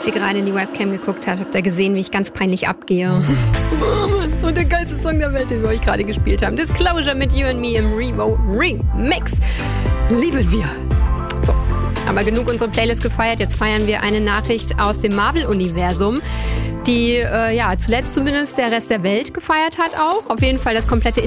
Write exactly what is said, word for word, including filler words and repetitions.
ihr gerade in die Webcam geguckt habt, habt ihr gesehen, wie ich ganz peinlich abgehe. Und der geilste Song der Welt, den wir euch gerade gespielt haben. Disclosure mit You and Me im Revo Remix. Lieben wir. So, aber genug unsere Playlist gefeiert. Jetzt feiern wir eine Nachricht aus dem Marvel-Universum, die äh, ja zuletzt zumindest der Rest der Welt gefeiert hat auch. Auf jeden Fall das komplette